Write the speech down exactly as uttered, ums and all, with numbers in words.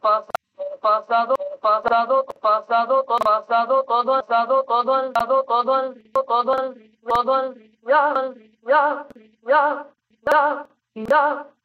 pasado, pasado, pasado, todo, pasado, todo, pasado, todo, pasado, todo, todo, todo, ya, ya, ya, ya, ya.